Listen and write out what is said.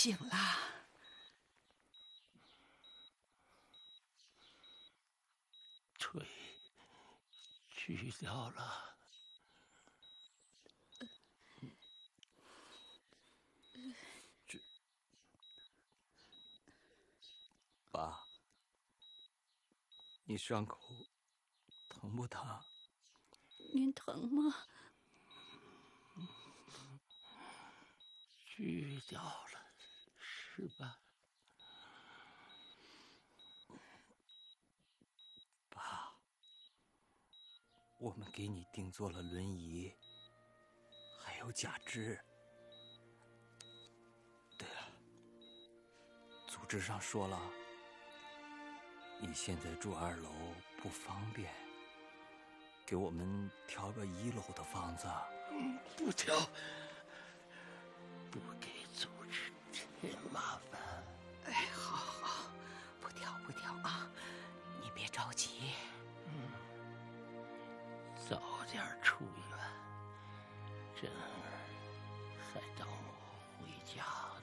醒了。 腿锯掉了。 爸，你伤口疼不疼？ 您疼吗？ 锯掉了，是吧？ 爸，我们给你定做了轮椅，还有假肢。对了，组织上说了，你现在住2楼不方便，给我们调个1楼的房子。 不调，不给组织添麻烦。 哎，好，不调啊，你别着急。 早点出院，珍儿还等我回家。